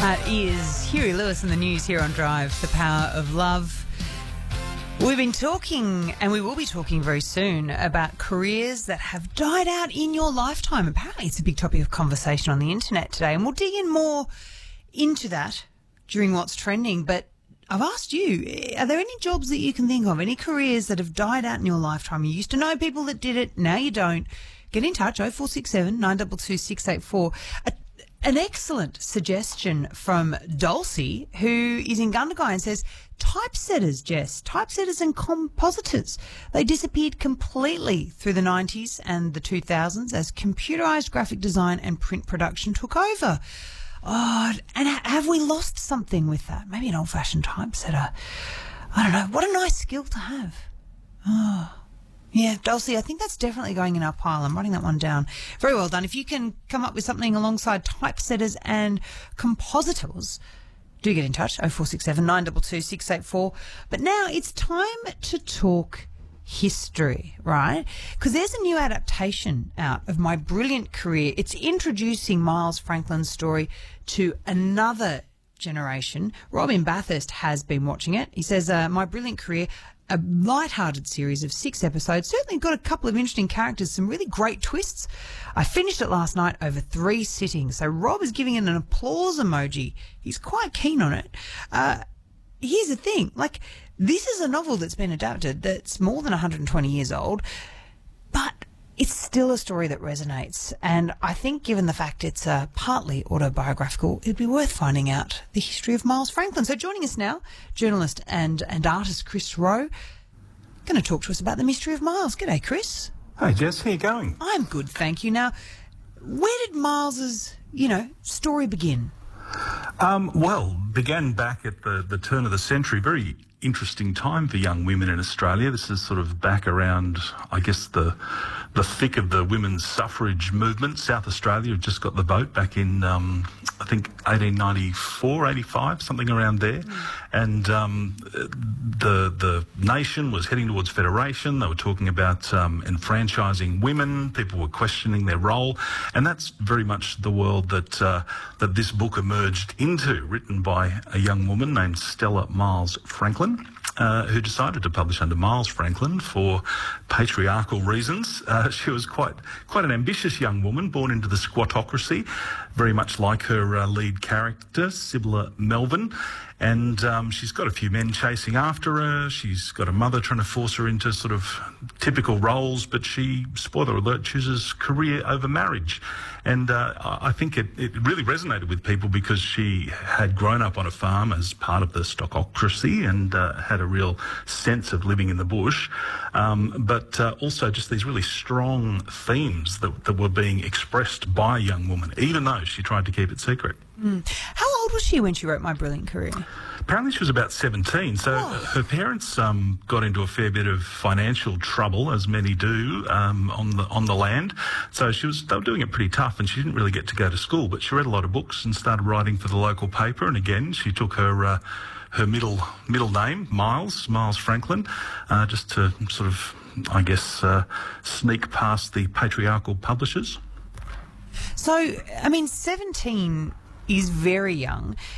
That is Huey Lewis in the news here on Drive, The Power of Love. We've been talking, and we will be talking very soon, about careers that have died out in your lifetime. Apparently it's a big topic of conversation on the internet today, and we'll dig in more into that during What's Trending. But I've asked you, are there any jobs that you can think of, any careers that have died out in your lifetime? You used to know people that did it, now you don't. Get in touch, 0467 922 684. An excellent suggestion from Dulcie, who is in Gundagai, and says, typesetters, Jess, typesetters and compositors. They disappeared completely through the 90s and the 2000s as computerised graphic design and print production took over. Oh, and have we lost something with that? Maybe an old-fashioned typesetter. I don't know. What a nice skill to have. Oh. Yeah, Dulcie, I think that's definitely going in our pile. I'm writing that one down. Very well done. If you can come up with something alongside typesetters and compositors, do get in touch, 0467 922 684. But now it's time to talk history, right? Because there's a new adaptation out of My Brilliant Career. It's introducing Miles Franklin's story to another generation. Robin Bathurst has been watching it. He says, My Brilliant Career, a light-hearted series of 6 episodes, certainly got a couple of interesting characters, some really great twists. I finished it last night over 3 sittings. So Rob is giving it an applause emoji. He's quite keen on it. Here's the thing, this is a novel that's been adapted that's more than 120 years old, but it's still a story that resonates. And I think given the fact it's partly autobiographical, it'd be worth finding out the history of Miles Franklin. So joining us now, journalist and artist Chris Rowe, going to talk to us about the mystery of Miles. G'day, Chris. Hey, Jess, how you going? I'm good, thank you. Now, where did Miles's, story begin? Began back at the turn of the century. Very interesting time for young women in Australia. This is sort of back around, I guess, the thick of the women's suffrage movement. South Australia had just got the vote back in, I think, 1894, 85, something around there. And the nation was heading towards federation. They were talking about enfranchising women. People were questioning their role. And that's very much the world that this book emerged into, written by a young woman named Stella Miles Franklin, who decided to publish under Miles Franklin for patriarchal reasons. She was quite an ambitious young woman, born into the squattocracy, very much like her lead character, Sibylla Melvin. And she's got a few men chasing after her. She's got a mother trying to force her into sort of typical roles, but she, spoiler alert, chooses career over marriage. And I think it really resonated with people because she had grown up on a farm as part of the stockocracy and had a real sense of living in the bush, but also just these really strong themes that were being expressed by a young woman, even though she tried to keep it secret. How old was she when she wrote My Brilliant Career? Apparently she was about 17, so her parents got into a fair bit of financial trouble, as many do, on the land. So they were doing it pretty tough, and she didn't really get to go to school, but she read a lot of books and started writing for the local paper. And again, she took her middle name, Miles Franklin, just to sort of, I guess, sneak past the patriarchal publishers. So, 17 is very young.